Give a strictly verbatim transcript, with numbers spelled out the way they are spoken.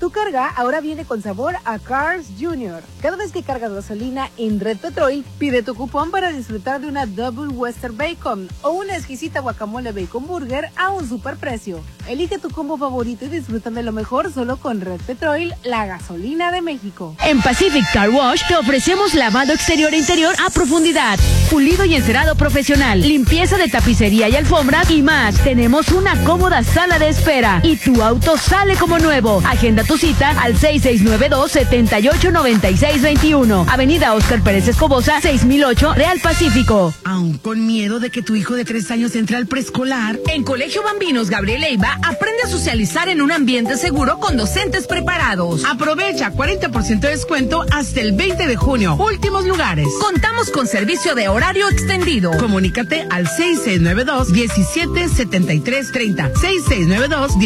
Tu carga ahora viene con sabor a Cars junior Cada vez que cargas gasolina en Red Petrol, pide tu cupón para disfrutar de una Double Western Bacon o una exquisita guacamole bacon burger a un superprecio. Elige tu combo favorito y disfruta de lo mejor solo con Red Petrol, la gasolina de México. En Pacific Car Wash te ofrecemos lavado exterior e interior a profundidad, pulido y encerado profesional, limpieza de tapicería y alfombras y más. Tenemos una cómoda sala de espera y tu auto sale como nuevo. Agenda tu cita al seis seis nueve dos, siete ocho nueve seis dos uno. Avenida Óscar Pérez Escobosa, seis mil ocho, Real Pacífico. ¿Aún con miedo de que tu hijo de tres años entre al preescolar? En Colegio Bambinos Gabriel Leiva aprende a socializar en un ambiente seguro con docentes preparados. Aprovecha cuarenta por ciento de descuento hasta el veinte de junio. Últimos lugares. Contamos con servicio de horario extendido. Comunícate al seis seis nueve dos, diecisiete setenta y tres treinta. seis seis nueve dos,